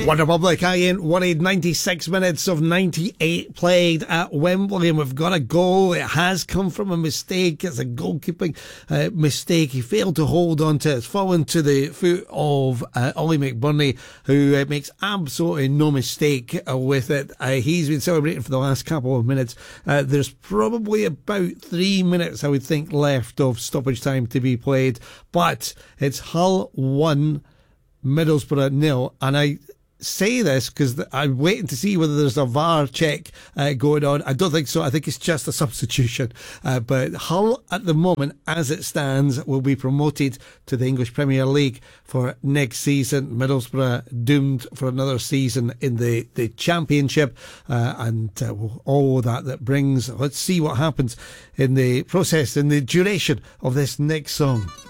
OneRepublic, Ian, 196 minutes of 98 played at Wembley, and we've got a goal. It has come from a mistake. It's a goalkeeping mistake. He failed to hold on to it. It's fallen to the foot of Ollie McBurney, who makes absolutely no mistake with it. He's been celebrating for the last couple of minutes. There's probably about 3 minutes, I would think, left of stoppage time to be played, but it's Hull 1, Middlesbrough 0, and I say this because I'm waiting to see whether there's a VAR check going on. I don't think so. I think it's just a substitution. But Hull, at the moment, as it stands, will be promoted to the English Premier League for next season. Middlesbrough doomed for another season in the Championship, and all that brings. Let's see what happens in the process, in the duration of this next song.